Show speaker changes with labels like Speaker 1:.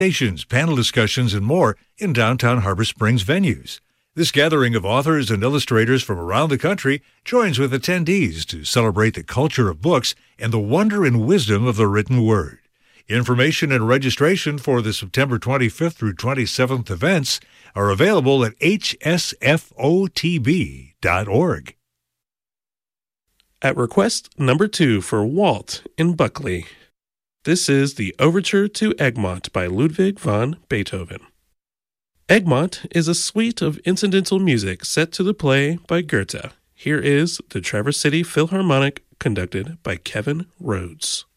Speaker 1: panel discussions, and more in downtown Harbor Springs venues. This gathering of authors and illustrators from around the country joins with attendees to celebrate the culture of books and the wonder and wisdom of the written word. Information and registration for the September 25th through 27th events are available at hsfotb.org.
Speaker 2: At request number 2 for Walt in Buckley, this is the Overture to Egmont by Ludwig van Beethoven. Egmont is a suite of incidental music set to the play by Goethe. Here is the Traverse City Philharmonic conducted by Kevin Rhodes.